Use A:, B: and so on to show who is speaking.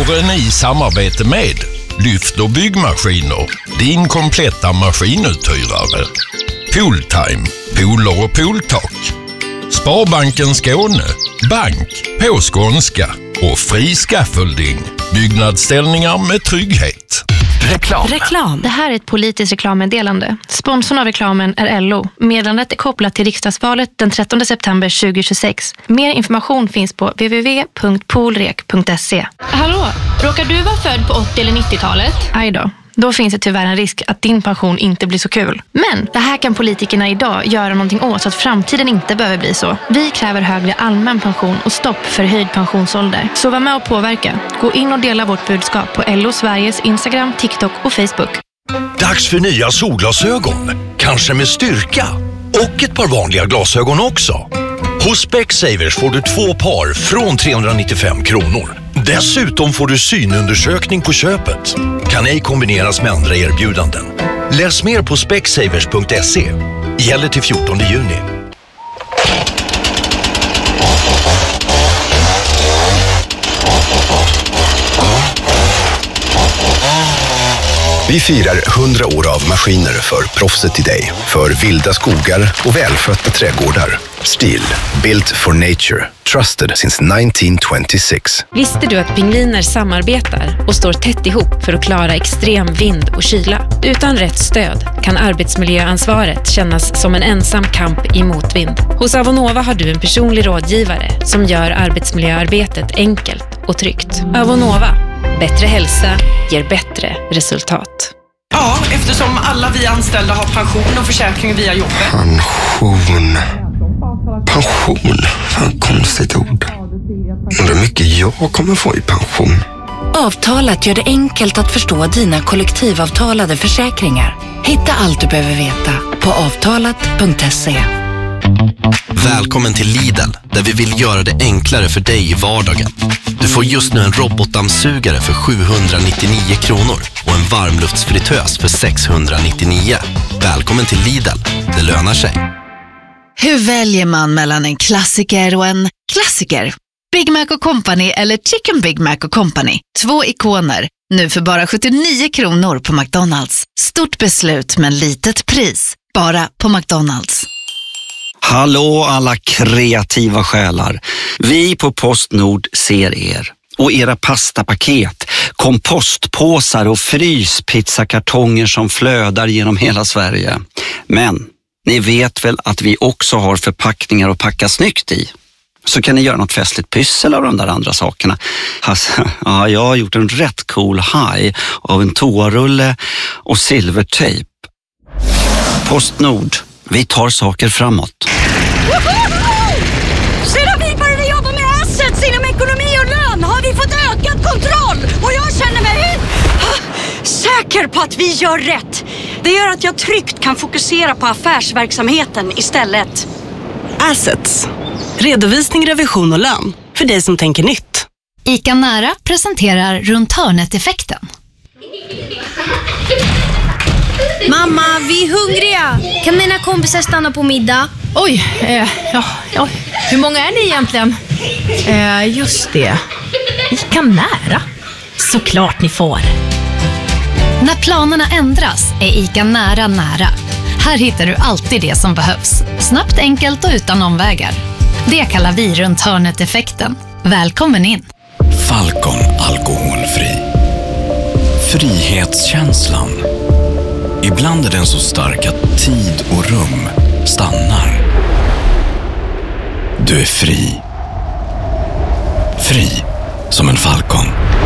A: Våren i samarbete med Lyft och byggmaskiner, din kompletta maskinuthyrare. Pooltime, pooler och pooltak. Sparbanken Skåne, bank på skånska och fri scaffolding, byggnadsställningar med trygghet.
B: Reklam. Det här är ett politiskt reklammeddelande. Sponsorn av reklamen är LO. Meddelandet är kopplat till riksdagsvalet den 13 september 2026. Mer information finns på www.poolrek.se. Hallå, råkar du vara född på 80- eller 90-talet? Aj då. Då finns det tyvärr en risk att din pension inte blir så kul. Men det här kan politikerna idag göra någonting åt så att framtiden inte behöver bli så. Vi kräver högre allmän pension och stopp för höjd pensionsålder. Så var med och påverka. Gå in och dela vårt budskap på LO Sveriges Instagram, TikTok och Facebook.
C: Dags för nya solglasögon. Kanske med styrka. Och ett par vanliga glasögon också. Hos Specsavers får du 2 par från 395 kronor. Dessutom får du synundersökning på köpet. Kan ej kombineras med andra erbjudanden. Läs mer på specsavers.se. Gäller till 14 juni.
D: Vi firar 100 år av maskiner för proffset i dig. För vilda skogar och välskötta trädgårdar. Stihl, built for nature. Trusted since 1926.
E: Visste du att pingviner samarbetar och står tätt ihop för att klara extrem vind och kyla? Utan rätt stöd kan arbetsmiljöansvaret kännas som en ensam kamp i motvind. Hos Avonova har du en personlig rådgivare som gör arbetsmiljöarbetet enkelt och tryggt. Avonova. Bättre hälsa ger bättre resultat.
F: Ja, eftersom alla vi anställda har pension och försäkring via jobbet.
G: Pension. Fan, konstigt ord. Undrar mycket jag kommer få i pension.
H: Avtalat gör det enkelt att förstå dina kollektivavtalade försäkringar. Hitta allt du behöver veta på avtalat.se.
I: Välkommen till Lidl, där vi vill göra det enklare för dig i vardagen. Du får just nu en robotdammsugare för 799 kronor och en varmluftsfritös för 699. Välkommen till Lidl, det lönar sig.
J: Hur väljer man mellan en klassiker och en klassiker? Big Mac & Company eller Chicken Big Mac & Company? 2 ikoner, nu för bara 79 kronor på McDonalds. Stort beslut men litet pris, bara på McDonalds.
K: Hallå alla kreativa själar. Vi på Postnord ser er. Och era pastapaket, kompostpåsar och fryspizzakartonger som flödar genom hela Sverige. Men ni vet väl att vi också har förpackningar att packa snyggt i. Så kan ni göra något festligt pyssel av de där andra sakerna. Alltså, ja, jag har gjort en rätt cool haj av en toarulle och silvertejp. Postnord, vi tar saker framåt.
L: Sedan vi började jobba med assets inom ekonomi och lön har vi fått ökad kontroll. Och jag känner mig säker på att vi gör rätt. Det gör att jag tryggt kan fokusera på affärsverksamheten istället.
M: Assets. Redovisning, revision och lön. För dig som tänker nytt.
N: ICA Nära presenterar Runt hörnet-effekten.
O: Mamma, vi är hungriga. Kan mina kompisar stanna på middag?
P: Oj, ja. Hur många är ni egentligen? Just det. ICA Nära. Såklart ni får.
N: När planerna ändras är ICA Nära. Här hittar du alltid det som behövs. Snabbt, enkelt och utan omvägar. Det kallar vi Runt hörnet-effekten. Välkommen in.
Q: Falcon alkoholfri. Frihetskänslan. Ibland är den så stark att tid och rum stannar. Du är fri. Fri som en falcon.